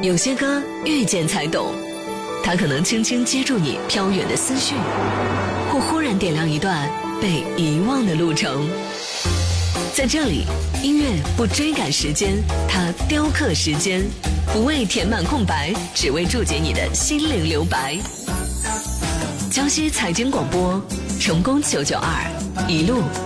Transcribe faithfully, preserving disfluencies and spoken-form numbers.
有些歌遇见才懂，它可能轻轻接住你飘远的思绪，或忽然点亮一段被遗忘的路程。在这里，音乐不追赶时间，它雕刻时间，不为填满空白，只为注解你的心灵留白。江西财经广播，成功九九二，一路